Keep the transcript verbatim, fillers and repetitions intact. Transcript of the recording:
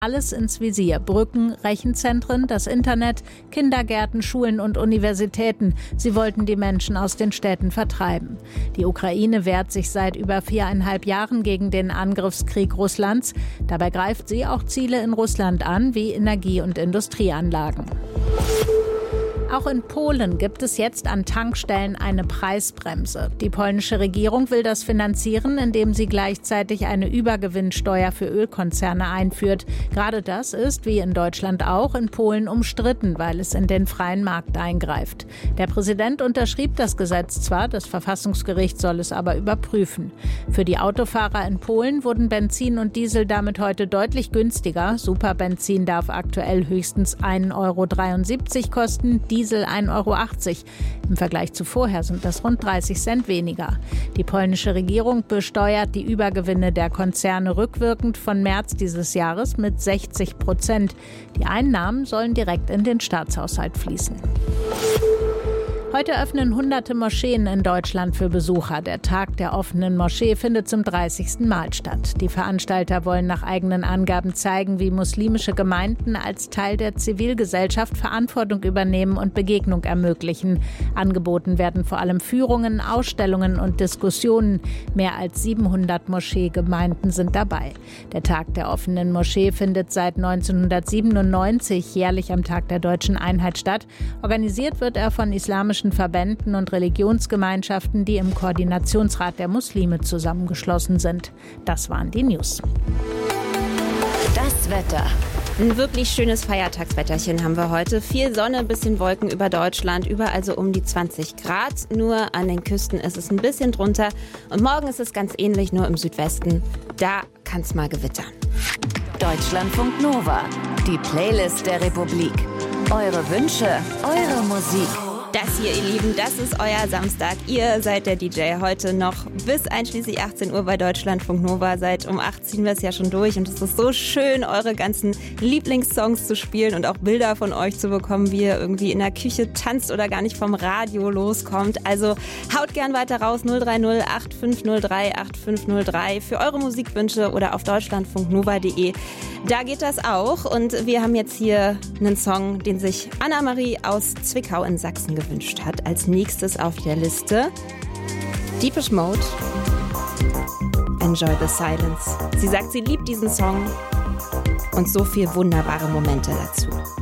alles ins Visier. Brücken, Rechenzentren, das Internet, Kindergärten, Schulen und Universitäten. Sie wollten die Menschen aus den Städten vertreiben. Die Ukraine wehrt sich seit über viereinhalb Jahren gegen den Angriffskrieg Russlands. Dabei greift sie auch Ziele in Russland an, wie Energie- und Industrieanlagen. Auch in Polen gibt es jetzt an Tankstellen eine Preisbremse. Die polnische Regierung will das finanzieren, indem sie gleichzeitig eine Übergewinnsteuer für Ölkonzerne einführt. Gerade das ist, wie in Deutschland auch, in Polen umstritten, weil es in den freien Markt eingreift. Der Präsident unterschrieb das Gesetz zwar, das Verfassungsgericht soll es aber überprüfen. Für die Autofahrer in Polen wurden Benzin und Diesel damit heute deutlich günstiger. Superbenzin darf aktuell höchstens ein Euro dreiundsiebzig kosten, Diesel ein Euro achtzig. Im Vergleich zu vorher sind das rund dreißig Cent weniger. Die polnische Regierung besteuert die Übergewinne der Konzerne rückwirkend von März dieses Jahres mit sechzig Prozent. Die Einnahmen sollen direkt in den Staatshaushalt fließen. Heute öffnen hunderte Moscheen in Deutschland für Besucher. Der Tag der offenen Moschee findet zum dreißigsten Mal statt. Die Veranstalter wollen nach eigenen Angaben zeigen, wie muslimische Gemeinden als Teil der Zivilgesellschaft Verantwortung übernehmen und Begegnung ermöglichen. Angeboten werden vor allem Führungen, Ausstellungen und Diskussionen. Mehr als siebenhundert Moscheegemeinden sind dabei. Der Tag der offenen Moschee findet seit neunzehnhundertsiebenundneunzig jährlich am Tag der Deutschen Einheit statt. Organisiert wird er von islamischen Verbänden und Religionsgemeinschaften, die im Koordinationsrat der Muslime zusammengeschlossen sind. Das waren die News. Das Wetter. Ein wirklich schönes Feiertagswetterchen haben wir heute. Viel Sonne, ein bisschen Wolken über Deutschland, überall so um die zwanzig Grad. Nur an den Küsten ist es ein bisschen drunter. Und morgen ist es ganz ähnlich, nur im Südwesten. Da kann es mal gewittern. Deutschlandfunk Nova, die Playlist der Republik. Eure Wünsche, eure Musik. Das hier, ihr Lieben, das ist euer Samstag. Ihr seid der D J heute noch bis einschließlich achtzehn Uhr bei Deutschlandfunk Nova. Seit um acht ziehen wir es ja schon durch und es ist so schön, eure ganzen Lieblingssongs zu spielen und auch Bilder von euch zu bekommen, wie ihr irgendwie in der Küche tanzt oder gar nicht vom Radio loskommt. Also haut gern weiter raus, null drei null acht fünf null drei acht fünf null drei für eure Musikwünsche oder auf deutschlandfunknova punkt de. Da geht das auch und wir haben jetzt hier einen Song, den sich Anna-Marie aus Zwickau in Sachsen gewünscht hat. Als nächstes auf der Liste Depeche Mode, Enjoy the Silence. Sie sagt, sie liebt diesen Song und so viele wunderbare Momente dazu.